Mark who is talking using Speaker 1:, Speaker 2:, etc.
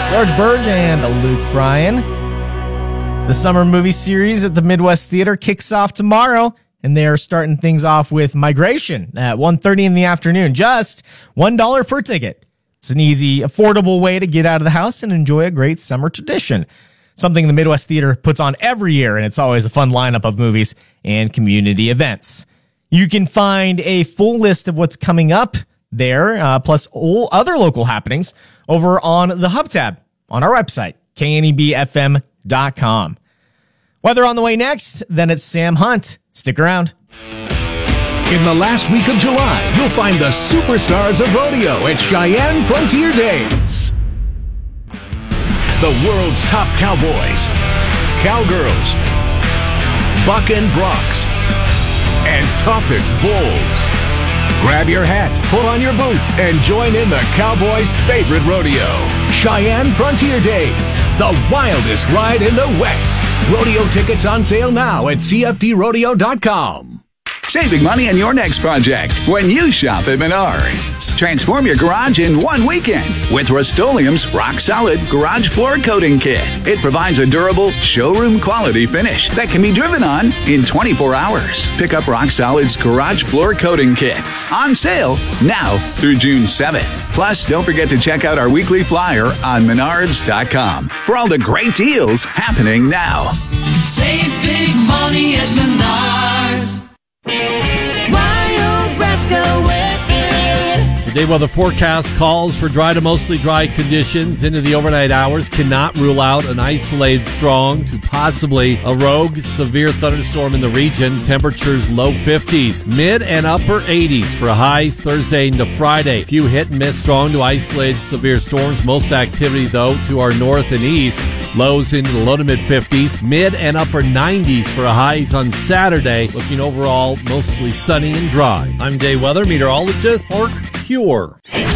Speaker 1: George Burge and Luke Bryan. The summer movie series at the Midwest Theater kicks off tomorrow, and they are starting things off with Migration at 1:30 in the afternoon. Just $1 per ticket. It's an easy, affordable way to get out of the house and enjoy a great summer tradition. Something the Midwest Theater puts on every year, and it's always a fun lineup of movies and community events. You can find a full list of what's coming up there, plus all other local happenings over on the Hub tab on our website, knebfm.com. Weather on the way next, then it's Sam Hunt. Stick around.
Speaker 2: In the last week of July, you'll find the superstars of rodeo at Cheyenne Frontier Days. The world's top cowboys, cowgirls, buck and broncs, and toughest bulls. Grab your hat, pull on your boots, and join in the Cowboys' favorite rodeo. Cheyenne Frontier Days, the wildest ride in the West. Rodeo tickets on sale now at CFDrodeo.com.
Speaker 3: Saving money on your next project when you shop at Menards. Transform your garage in one weekend with Rust-Oleum's Rock Solid Garage Floor Coating Kit. It provides a durable, showroom quality finish that can be driven on in 24 hours. Pick up Rock Solid's Garage Floor Coating Kit. On sale now through June 7th. Plus, don't forget to check out our weekly flyer on Menards.com for all the great deals happening now.
Speaker 4: Save big money at Menards. Mario Bresco with it.
Speaker 5: The day weather forecast calls for dry to mostly dry conditions into the overnight hours. Cannot rule out an isolated strong to possibly a rogue severe thunderstorm in the region. Temperatures low 50s, mid and upper 80s for highs Thursday into Friday. Few hit and miss strong to isolated severe storms. Most activity though to our north and east. Lows into the low to mid 50s, mid and upper 90s for highs on Saturday. Looking overall mostly sunny and dry. I'm day weather meteorologist Mark Pure.